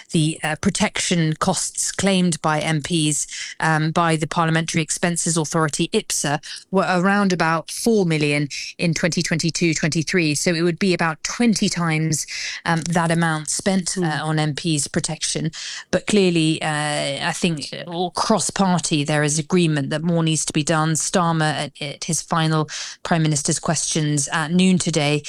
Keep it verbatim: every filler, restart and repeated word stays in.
the uh, protection costs claimed by M Ps um, by the Parliamentary Expenses Authority, IPSA, were around about four million in twenty twenty-two twenty-three. So it would be about twenty times um, that amount spent uh, on M Ps protection. But clearly, uh, I think all cross-party, there is agreement that more needs to be done. Starmer, at, at his final Prime Minister's questions at noon today,